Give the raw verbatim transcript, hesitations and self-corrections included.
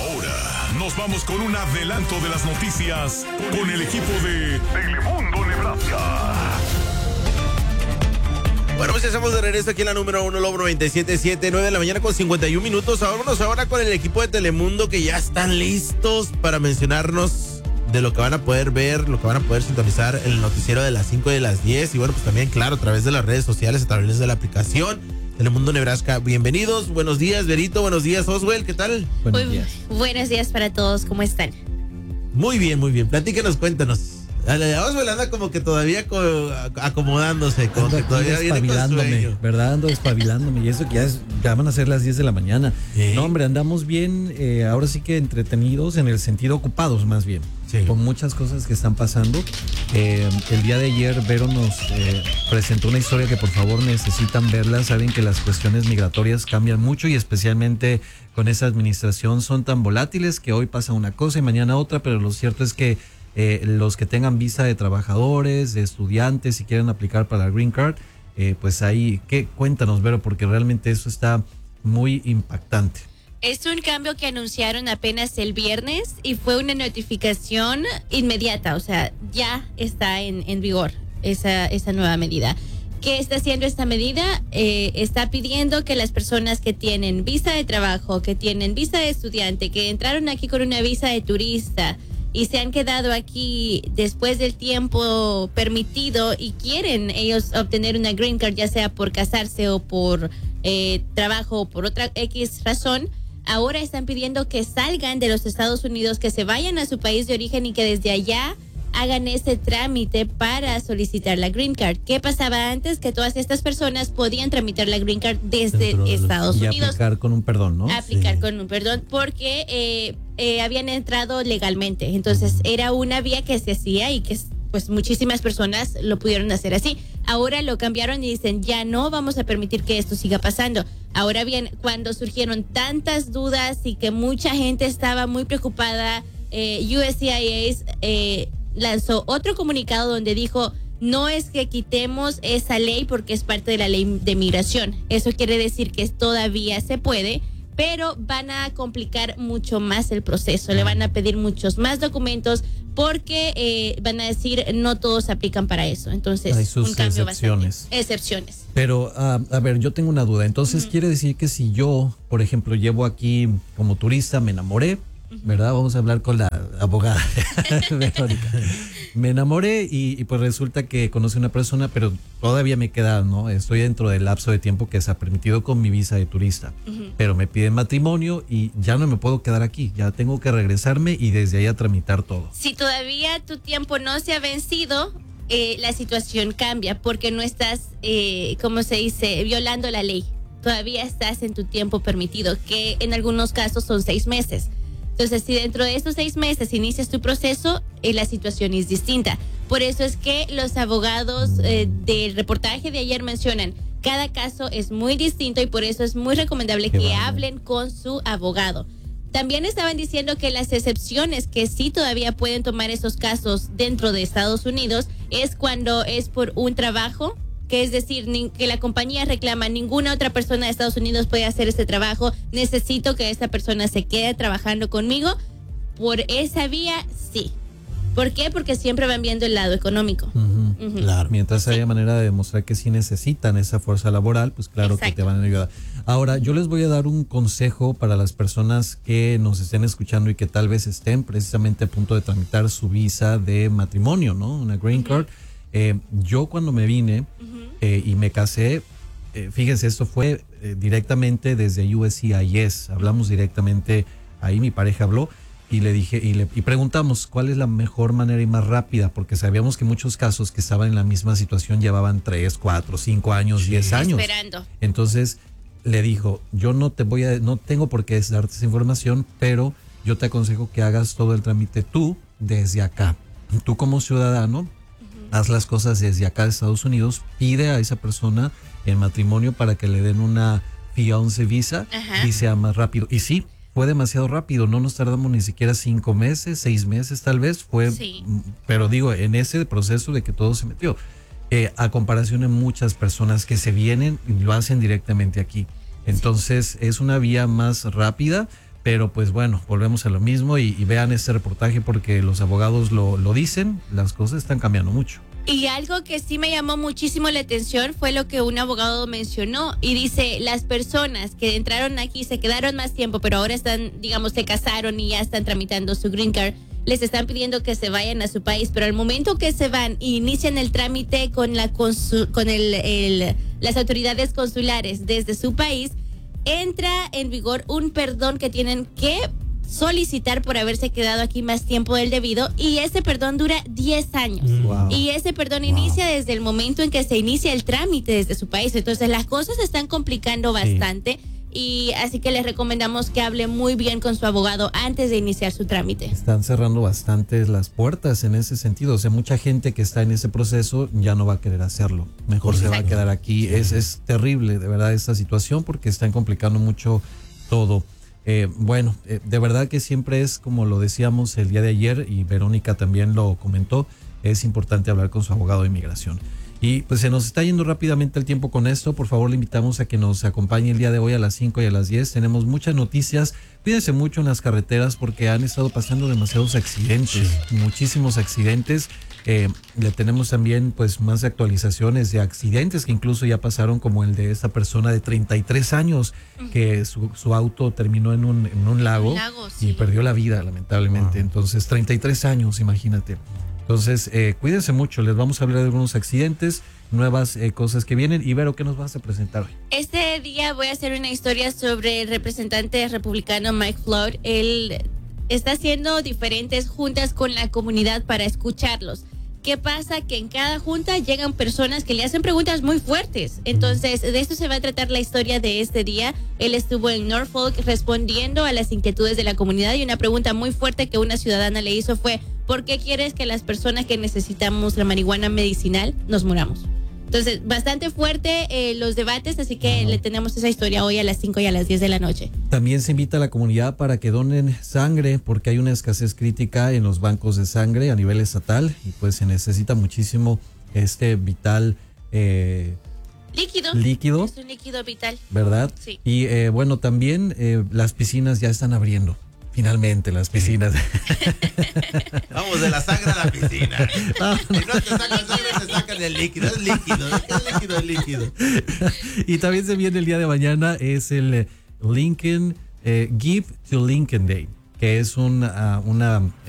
Ahora nos vamos con un adelanto de las noticias con el equipo de Telemundo Nebraska. Bueno, pues estamos de regreso aquí en la número uno, Lobo noventa y siete punto siete, nueve de la mañana con cincuenta y un minutos. Vámonos ahora con el equipo de Telemundo que ya están listos para mencionarnos de lo que van a poder ver, lo que van a poder sintonizar en el noticiero de las cinco y de las diez. Y bueno, pues también, claro, a través de las redes sociales, a través de la aplicación Telemundo Nebraska. Bienvenidos, buenos días, Berito, buenos días, Oswell, ¿qué tal? Buenos muy, días. Buenos días para todos, ¿cómo están? Muy bien, muy bien, platíquenos, cuéntanos. Oswell anda como que todavía acomodándose, como ando que todavía viene con sueño. ¿Verdad? Ando espabilándome. Y eso que ya, es, ya van a ser las diez de la mañana. ¿Sí? No, hombre, andamos bien, eh, ahora sí que entretenidos, en el sentido ocupados más bien. Sí. Con muchas cosas que están pasando. Eh, el día de ayer Vero nos eh, presentó una historia que por favor necesitan verla. Saben que las cuestiones migratorias cambian mucho y especialmente con esa administración son tan volátiles que hoy pasa una cosa y mañana otra, pero lo cierto es que Eh, los que tengan visa de trabajadores, de estudiantes, si quieren aplicar para la Green Card, eh, pues ahí, ¿qué? Cuéntanos, Vero, porque realmente eso está muy impactante. Es un cambio que anunciaron apenas el viernes y fue una notificación inmediata, o sea, ya está en, en vigor esa, esa nueva medida. ¿Qué está haciendo esta medida? Eh, está pidiendo que las personas que tienen visa de trabajo, que tienen visa de estudiante, que entraron aquí con una visa de turista y se han quedado aquí después del tiempo permitido y quieren ellos obtener una green card, ya sea por casarse o por eh, trabajo o por otra X razón, ahora están pidiendo que salgan de los Estados Unidos, que se vayan a su país de origen y que desde allá hagan ese trámite para solicitar la green card. ¿Qué pasaba antes? Que todas estas personas podían tramitar la green card desde Dentro Estados y Unidos. Y aplicar con un perdón, ¿no? Aplicar sí. con un perdón porque eh, eh, habían entrado legalmente. Entonces era una vía que se hacía y que pues muchísimas personas lo pudieron hacer así. Ahora lo cambiaron y dicen, ya no vamos a permitir que esto siga pasando. Ahora bien, cuando surgieron tantas dudas y que mucha gente estaba muy preocupada, eh, U S C I S eh, lanzó otro comunicado donde dijo, no es que quitemos esa ley porque es parte de la ley de migración. Eso quiere decir que todavía se puede, pero van a complicar mucho más el proceso. Le van a pedir muchos más documentos porque eh, van a decir no todos aplican para eso. Entonces, hay sus un cambio excepciones. Bastante. Excepciones. Pero, uh, a ver, yo tengo una duda. Entonces, uh-huh. quiere decir que si yo, por ejemplo, llevo aquí como turista, me enamoré, ¿verdad? Vamos a hablar con la abogada Verónica. Me enamoré y, y pues resulta que conocí a una persona, pero todavía me queda, ¿no? Estoy dentro del lapso de tiempo que se ha permitido con mi visa de turista, uh-huh. pero me piden matrimonio y ya no me puedo quedar aquí, ya tengo que regresarme y desde ahí a tramitar todo. Si todavía tu tiempo no se ha vencido, eh, la situación cambia porque no estás, eh, ¿cómo se dice?, violando la ley. Todavía estás en tu tiempo permitido, que en algunos casos son seis meses. Entonces, si dentro de estos seis meses inicias tu proceso, eh, la situación es distinta. Por eso es que los abogados eh, del reportaje de ayer mencionan, cada caso es muy distinto y por eso es muy recomendable Qué que bueno. hablen con su abogado. También estaban diciendo que las excepciones que sí todavía pueden tomar esos casos dentro de Estados Unidos es cuando es por un trabajo, que es decir, ni, que la compañía reclama, ninguna otra persona de Estados Unidos puede hacer este trabajo, necesito que esta persona se quede trabajando conmigo. Por esa vía, sí. ¿Por qué? Porque siempre van viendo el lado económico. Uh-huh. Uh-huh. Claro, mientras sí. haya manera de demostrar que sí necesitan esa fuerza laboral, pues claro Exacto. que te van a ayudar. Ahora, yo les voy a dar un consejo para las personas que nos estén escuchando y que tal vez estén precisamente a punto de tramitar su visa de matrimonio, ¿no? Una green card. Uh-huh. Eh, yo cuando me vine uh-huh. eh, y me casé, eh, fíjense, esto fue eh, directamente desde U S C I S, hablamos directamente, ahí mi pareja habló y le dije y le y preguntamos cuál es la mejor manera y más rápida, porque sabíamos que muchos casos que estaban en la misma situación llevaban tres, cuatro, cinco años, sí. diez años. Esperando. Entonces le dijo, yo no te voy a, no tengo por qué darte esa información, pero yo te aconsejo que hagas todo el trámite tú desde acá. Tú como ciudadano, haz las cosas desde acá de Estados Unidos, pide a esa persona el matrimonio para que le den una fiancé visa Ajá. y sea más rápido. Y sí, fue demasiado rápido, no nos tardamos ni siquiera cinco meses, seis meses tal vez, fue, sí. pero digo, en ese proceso de que todo se metió, eh, a comparación de muchas personas que se vienen y lo hacen directamente aquí. Entonces sí. es una vía más rápida, Pero pues bueno, volvemos a lo mismo y, y vean este reportaje porque los abogados lo, lo dicen, las cosas están cambiando mucho. Y algo que sí me llamó muchísimo la atención fue lo que un abogado mencionó y dice, las personas que entraron aquí se quedaron más tiempo, pero ahora están, digamos, se casaron y ya están tramitando su green card, les están pidiendo que se vayan a su país, pero al momento que se van e inician el trámite con, la consu- con el, el, las autoridades consulares desde su país, entra en vigor un perdón que tienen que solicitar por haberse quedado aquí más tiempo del debido y ese perdón dura diez años. Wow. Y ese perdón wow. inicia desde el momento en que se inicia el trámite desde su país. Entonces las cosas se están complicando bastante. Sí. Y así que les recomendamos que hable muy bien con su abogado antes de iniciar su trámite. Están cerrando bastante las puertas en ese sentido. O sea, mucha gente que está en ese proceso ya no va a querer hacerlo. Mejor Exacto. se va a quedar aquí. Sí. Es, es terrible, de verdad, esta situación porque están complicando mucho todo. Eh, bueno, eh, de verdad que siempre es como lo decíamos el día de ayer y Verónica también lo comentó, es importante hablar con su abogado de inmigración. Y pues se nos está yendo rápidamente el tiempo con esto. Por favor, le invitamos a que nos acompañe el día de hoy a las cinco y a las diez. Tenemos muchas noticias. Cuídense mucho en las carreteras porque han estado pasando demasiados accidentes, sí. muchísimos accidentes. Eh, le tenemos también pues más actualizaciones de accidentes que incluso ya pasaron, como el de esta persona de treinta y tres años que su, su auto terminó en un, en un lago, lago sí. y perdió la vida lamentablemente. Ah. Entonces treinta y tres años, imagínate. Entonces, eh, cuídense mucho, les vamos a hablar de algunos accidentes, nuevas eh, cosas que vienen. Y Vero, ¿qué nos vas a presentar hoy? Este día voy a hacer una historia sobre el representante republicano Mike Flood. Él está haciendo diferentes juntas con la comunidad para escucharlos. ¿Qué pasa? Que en cada junta llegan personas que le hacen preguntas muy fuertes. Entonces, de esto se va a tratar la historia de este día. Él estuvo en Norfolk respondiendo a las inquietudes de la comunidad y una pregunta muy fuerte que una ciudadana le hizo fue: ¿por qué quieres que las personas que necesitamos la marihuana medicinal nos muramos? Entonces, bastante fuerte eh, los debates, así que uh-huh. le tenemos esa historia hoy a las cinco y a las diez de la noche. También se invita a la comunidad para que donen sangre, porque hay una escasez crítica en los bancos de sangre a nivel estatal y pues se necesita muchísimo este vital eh, líquido. líquido. Es un líquido vital. ¿Verdad? Sí. Y eh, bueno, también eh, las piscinas ya están abriendo. Finalmente, las piscinas. Vamos de la sangre a la piscina. No, si no te sacan sangre, te sacan el líquido. Es líquido, es líquido, es líquido. Y también se viene el día de mañana, es el Lincoln, eh, Give to Lincoln Day, que es una, una